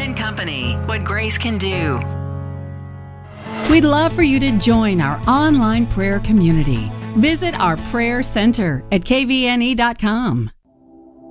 and Company, what grace can do. We'd love for you to join our online prayer community. Visit our prayer center at kvne.com.